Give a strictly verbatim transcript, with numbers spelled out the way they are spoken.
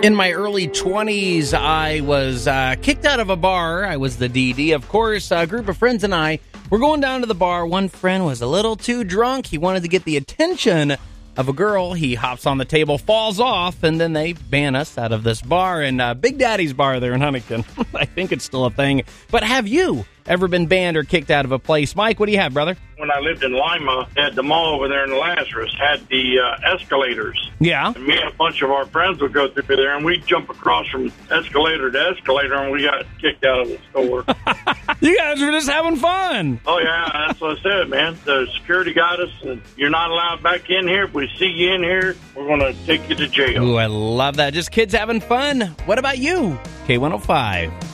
In my early twenties, I was uh, kicked out of a bar. I was the D D. Of course, a group of friends and I were going down to the bar. One friend was a little too drunk. He wanted to get the attention of a girl. He hops on the table, falls off, and then they ban us out of this bar. And uh, Big Daddy's Bar there in Huntington. I think it's still a thing. But have you ever been banned or kicked out of a place? Mike, what do you have, brother? When I lived in Lima, at the mall over there in Lazarus, had the uh, escalators. Yeah. And me and a bunch of our friends would go through there, and we'd jump across from escalator to escalator, and we got kicked out of the store. You guys were just having fun. Oh, yeah, that's what I said, man. The security got us, and you're not allowed back in here. If we see you in here, we're going to take you to jail. Ooh, I love that. Just kids having fun. What about you? K one oh five.